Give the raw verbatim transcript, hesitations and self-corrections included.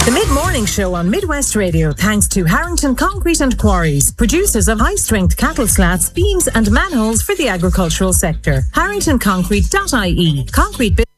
The Mid-Morning Show on Midwest Radio, thanks to Harrington Concrete and Quarries, producers of high-strength cattle slats, beams and manholes for the agricultural sector. harrington concrete dot I E. Concrete